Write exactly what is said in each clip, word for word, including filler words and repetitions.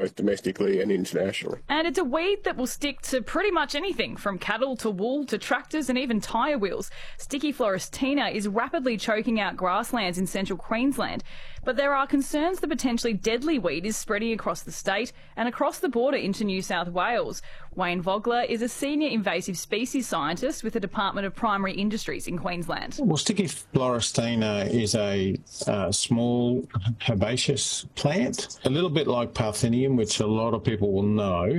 both domestically and internationally. And it's a weed that will stick to pretty much anything, from cattle to wool to tractors and even tyre wheels. Sticky florestina is rapidly choking out grasslands in central Queensland, but there are concerns the potentially deadly weed is spreading across the state and across the border into New South Wales. Wayne Vogler is a senior invasive species scientist with the Department of Primary Industries in Queensland. Well, Sticky florestina is a uh, small herbaceous plant, a little bit like Parthenium, which a lot of people will know,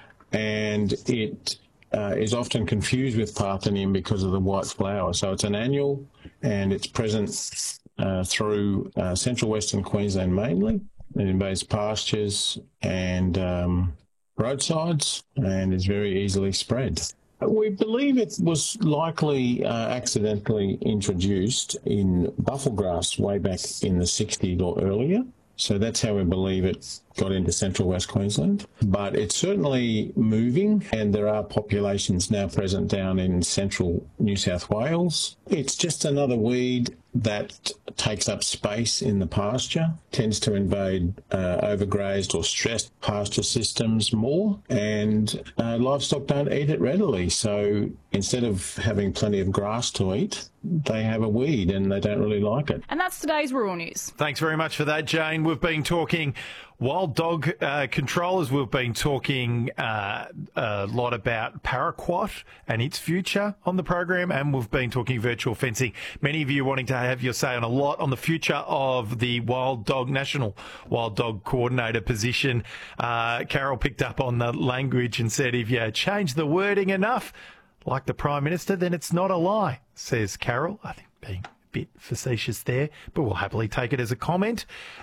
and it uh, is often confused with Parthenium because of the white flower. So it's an annual, and it's present uh, through uh, central western Queensland mainly. It invades pastures and um, roadsides and is very easily spread. We believe it was likely uh, accidentally introduced in bufflegrass way back in the sixties or earlier. So that's how we believe it got into central West Queensland. But it's certainly moving, and there are populations now present down in central New South Wales. It's just another weed that takes up space in the pasture, tends to invade uh, overgrazed or stressed pasture systems more, and uh, livestock don't eat it readily. So instead of having plenty of grass to eat, they have a weed and they don't really like it. And that's today's Rural News. Thanks very much for that, Jane. We've been talking wild dog uh, controllers. We've been talking uh, a lot about paraquat and its future on the program, and we've been talking virtual fencing. Many of you wanting to have your say on a lot on the future of the wild dog, National Wild Dog Coordinator position. Uh, Carol picked up on the language and said, if you change the wording enough, like the Prime Minister, then it's not a lie, says Carol. I think being a bit facetious there, but we'll happily take it as a comment.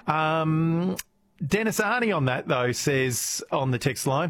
Um, Dennis Arney on that, though, says on the text line,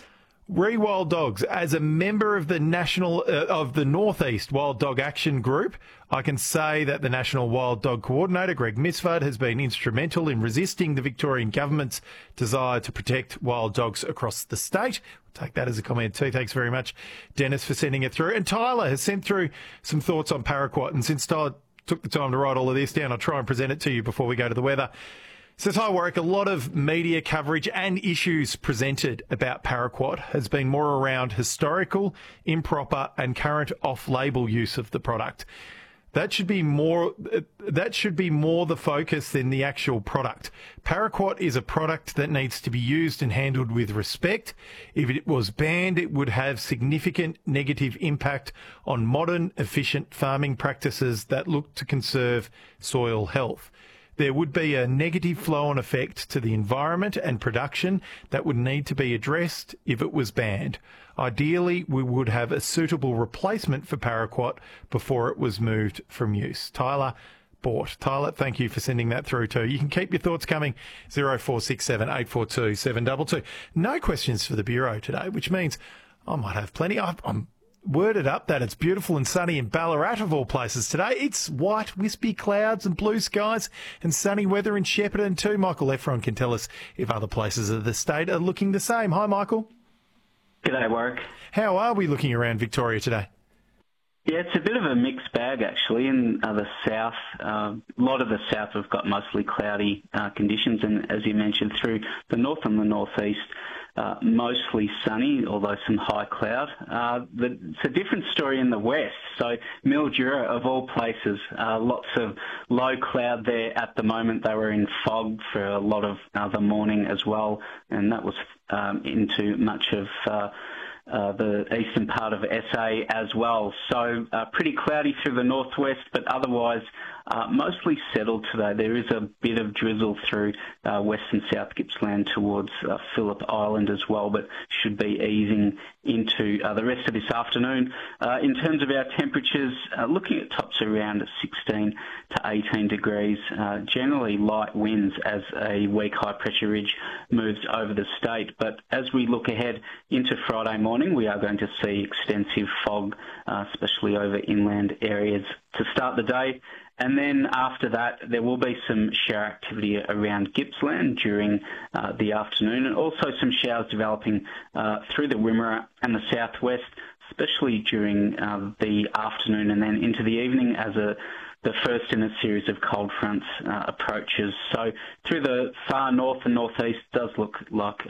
re Wild Dogs, as a member of the national uh, of the Northeast Wild Dog Action Group, I can say that the National Wild Dog Coordinator, Greg Misford, has been instrumental in resisting the Victorian government's desire to protect wild dogs across the state. We'll take that as a comment too. Thanks very much, Dennis, for sending it through. And Tyler has sent through some thoughts on paraquat, and since Tyler took the time to write all of this down, I'll try and present it to you before we go to the weather. Says, hi Warwick, a lot of media coverage and issues presented about paraquat has been more around historical, improper and current off-label use of the product. That should be more, that should be more the focus than the actual product. Paraquat is a product that needs to be used and handled with respect. If it was banned, it would have significant negative impact on modern, efficient farming practices that look to conserve soil health. There would be a negative flow-on effect to the environment and production that would need to be addressed if it was banned. Ideally, we would have a suitable replacement for paraquat before it was moved from use. Tyler Bort. Tyler, thank you for sending that through too. You can keep your thoughts coming, zero four six seven, eight four two, seven two two. No questions for the Bureau today, which means I might have plenty. I'm worded up that it's beautiful and sunny in Ballarat of all places today. It's white, wispy clouds and blue skies and sunny weather in Shepparton too. Michael Efron can tell us if other places of the state are looking the same. Hi, Michael. G'day, Warwick. How are we looking around Victoria today? Yeah, it's a bit of a mixed bag, actually. In uh, the south, uh, a lot of the south we've got mostly cloudy uh, conditions, and as you mentioned, through the north and the northeast, uh, mostly sunny, although some high cloud. Uh, the, it's a different story in the west. So Mildura, of all places, uh, lots of low cloud there at the moment. They were in fog for a lot of uh, the morning as well, and that was um, into much of Uh, Uh, the eastern part of S A as well. So uh, pretty cloudy through the northwest, but otherwise uh, mostly settled today. There is a bit of drizzle through uh, west and south Gippsland towards uh, Phillip Island as well, but should be easing into uh, the rest of this afternoon. Uh, in terms of our temperatures, uh, looking at tops around sixteen to eighteen degrees, uh, generally light winds as a weak high pressure ridge moves over the state. But as we look ahead into Friday morning, we are going to see extensive fog, uh, especially over inland areas to start the day. And then after that, there will be some shower activity around Gippsland during uh, the afternoon, and also some showers developing uh, through the Wimmera and the southwest, especially during uh, the afternoon and then into the evening as a the first in a series of cold fronts uh, approaches. So through the far north and northeast does look like